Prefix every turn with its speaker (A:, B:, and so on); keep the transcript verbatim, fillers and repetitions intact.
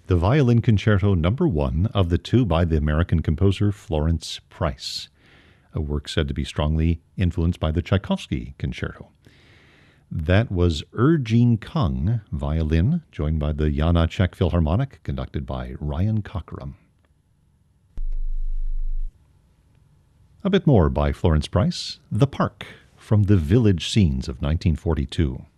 A: the Violin Concerto Number One of the two by the American composer Florence Price, a work said to be strongly influenced by the Tchaikovsky Concerto. That was Erjin Kung, violin, joined by the Janacek Philharmonic, conducted by Ryan Cockrum. A bit more by Florence Price, The Park, from the Village Scenes of nineteen forty-two.